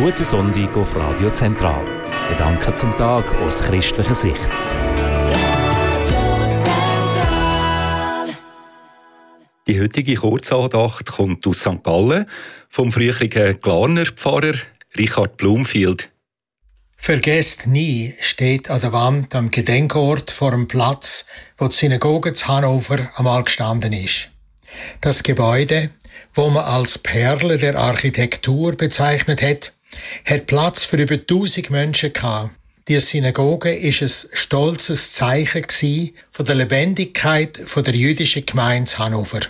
Guten Sonntag auf Radio Zentral. Gedanken zum Tag aus christlicher Sicht. Die heutige Kurzandacht kommt aus St. Gallen vom früheren Glarner Pfarrer Richard Bloomfield. Vergesst nie steht an der Wand am Gedenkort vor dem Platz, wo die Synagoge zu Hannover einmal gestanden ist. Das Gebäude, wo man als Perle der Architektur bezeichnet hat Platz für über 1000 Menschen gehabt. Die Synagoge ist ein stolzes Zeichen von der Lebendigkeit der jüdischen Gemeinde Hannover.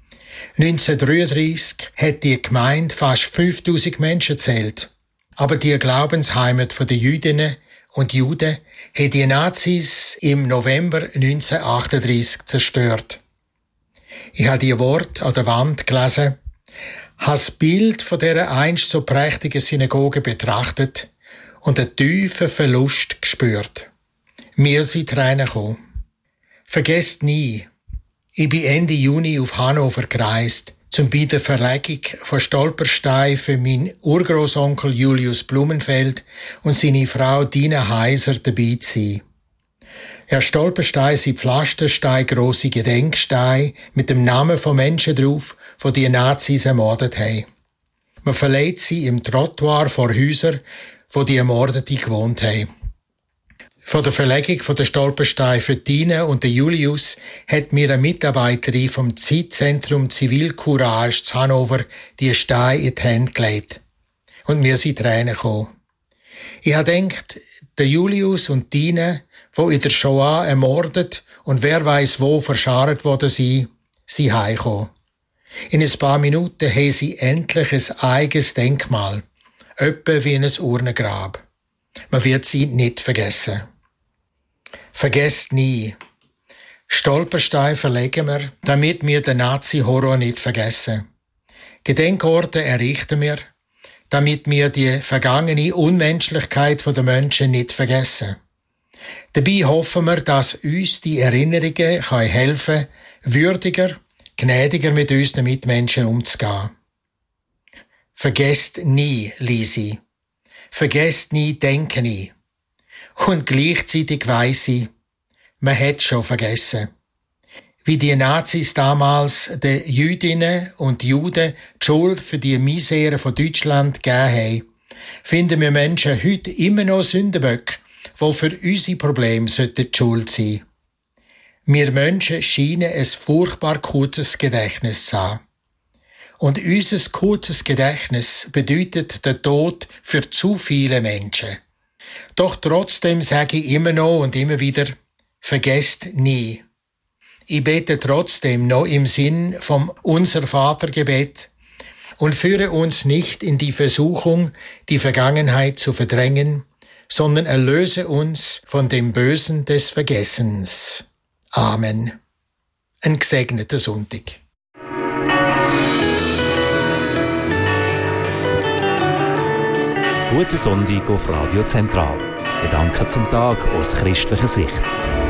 1933 hat die Gemeinde fast 5000 Menschen zählt. Aber die Glaubensheimat der Jüdinnen und Juden haben die Nazis im November 1938 zerstört. Ich habe die Worte an der Wand gelesen, habe das Bild von dieser einst so prächtigen Synagoge betrachtet und einen tiefen Verlust gespürt. Mir sind Tränen gekommen. Vergesst nie, ich bin Ende Juni auf Hannover gereist, um bei der Verlegung von Stolperstein für meinen Urgroßonkel Julius Blumenfeld und seine Frau Dina Heiser dabei zu sein. Ja, Stolpersteine sind pflastersteingrosse Gedenksteine mit dem Namen von Menschen drauf, die die Nazis ermordet haben. Man verlegt sie im Trottoir vor Häusern, wo die Ermordeten gewohnt haben. Von der Verlegung der Stolpersteine für Dina und den Julius hat mir eine Mitarbeiterin vom Zeitzentrum Zivilcourage zu Hannover die Steine in die Hände gelegt. Und mir sind Tränen gekommen. Ich habe gedacht, der Julius und Dina, die in der Shoah ermordet und wer weiss wo verscharrt worden sind heimgekommen. In ein paar Minuten haben sie endlich ein eigenes Denkmal, öppe wie ein Urnengrab. Man wird sie nicht vergessen. Vergesst nie. Stolpersteine verlegen wir, damit wir den Nazi-Horror nicht vergessen. Gedenkorte errichten wir, damit wir die vergangene Unmenschlichkeit der Menschen nicht vergessen. Dabei hoffen wir, dass uns die Erinnerungen helfen können, würdiger, gnädiger mit unseren Mitmenschen umzugehen. Vergesst nie, Lisi. Vergesst nie, denke nie. Und gleichzeitig weiss ich, man hat schon vergessen. Wie die Nazis damals den Jüdinnen und Juden die Schuld für die Misere von Deutschland gegeben haben, finden wir Menschen heute immer noch Sündenböcke, die für unsere Probleme die Schuld sein sollten. Wir Menschen scheinen ein furchtbar kurzes Gedächtnis zu haben. Und unser kurzes Gedächtnis bedeutet den Tod für zu viele Menschen. Doch trotzdem sage ich immer noch und immer wieder, vergesst nie. Ich bete trotzdem noch im Sinn vom Unser-Vater-Gebet und führe uns nicht in die Versuchung, die Vergangenheit zu verdrängen, sondern erlöse uns von dem Bösen des Vergessens. Amen. Ein gesegneter Sonntag. Guten Sonntag auf Radio Zentral. Gedanken zum Tag aus christlicher Sicht.